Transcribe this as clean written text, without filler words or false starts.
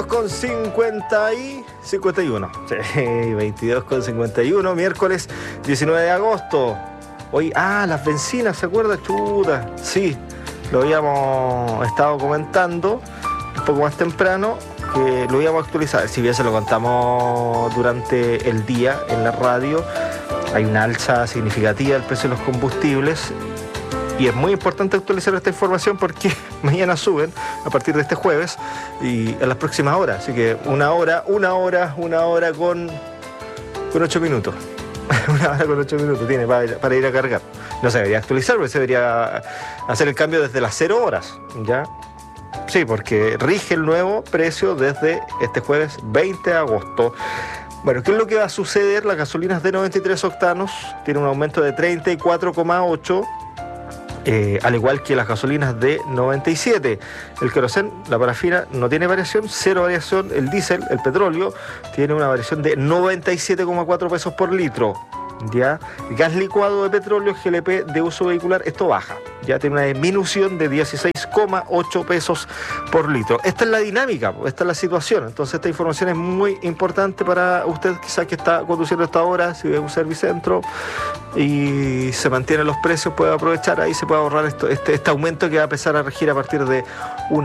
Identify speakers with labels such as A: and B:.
A: Con 50 y 51. Sí, 22,51, miércoles 19 de agosto. Hoy, las bencinas, ¿se acuerda? Chuta, sí, lo habíamos estado comentando un poco más temprano, que lo íbamos a actualizar. Si bien se lo contamos durante el día en la radio, hay una alza significativa del precio de los combustibles. Y es muy importante actualizar esta información porque mañana suben a partir de este jueves y en las próximas horas. Así que una hora con 8 minutos. Una hora con 8 minutos tiene para ir a cargar. No se debería actualizar, pero se debería hacer el cambio desde las 0 horas, ¿ya? Sí, porque rige el nuevo precio desde este jueves 20 de agosto. Bueno, ¿qué es lo que va a suceder? Las gasolinas de 93 octanos tienen un aumento de 34,8%. Al igual que las gasolinas de 97. El querosén, la parafina, no tiene variación, cero variación. El diésel, el petróleo, tiene una variación de 97,4 pesos por litro. ¿Ya? Gas licuado de petróleo, GLP de uso vehicular, esto baja. Ya tiene una disminución de 16,8 pesos por litro. Esta es la dinámica, esta es la situación. Entonces esta información es muy importante para usted quizás que está conduciendo esta hora, si ve un Servicentro y se mantienen los precios, puede aprovechar, ahí se puede ahorrar este aumento que va a empezar a regir a partir de una